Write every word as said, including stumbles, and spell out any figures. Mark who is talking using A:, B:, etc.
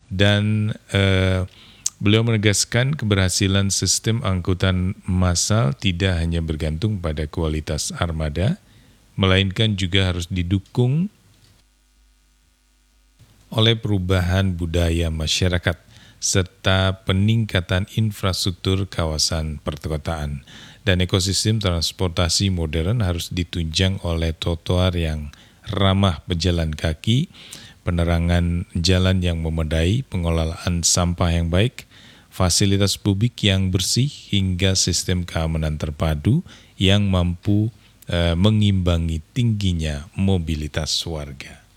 A: dan eh, beliau menegaskan keberhasilan sistem angkutan massal tidak hanya bergantung pada kualitas armada, melainkan juga harus didukung oleh perubahan budaya masyarakat serta peningkatan infrastruktur kawasan perkotaan. Dan ekosistem transportasi modern harus ditunjang oleh trotoar yang ramah pejalan kaki, penerangan jalan yang memadai, pengelolaan sampah yang baik, fasilitas publik yang bersih, hingga sistem keamanan terpadu yang mampu eh, mengimbangi tingginya mobilitas warga.